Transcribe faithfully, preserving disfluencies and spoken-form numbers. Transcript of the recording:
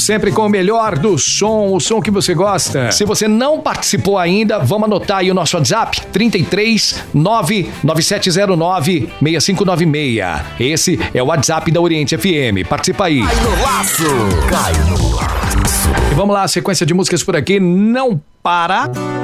sempre com o melhor do som, o som que você gosta. Se você não participou ainda, vamos anotar aí o nosso WhatsApp, trinta e três, nove nove sete zero nove, seis cinco nove seis. Esse é o WhatsApp da Oriente F M. Participa aí. Cai no laço. Cai no laço. E vamos lá, sequência de músicas por aqui. Não para.